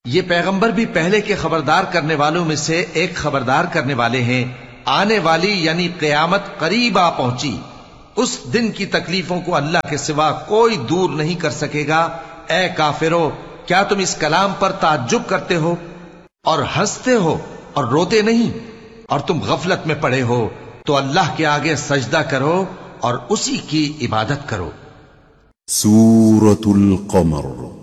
ये पैगंबर भी पहले के खबरदार करने वालों में से एक खबरदार करने वाले हैं। आने वाली यानी क़यामत करीब आ पहुंची। उस दिन की तकलीफों को अल्लाह के सिवा कोई दूर नहीं कर सकेगा। ए काफिरो, क्या तुम इस कलाम पर ताज्जुब करते हो और हंसते हो और रोते नहीं, और तुम गफलत में पड़े हो? तो अल्लाह के आगे सजदा करो और उसी की इबादत करो। सूरतुल क़मर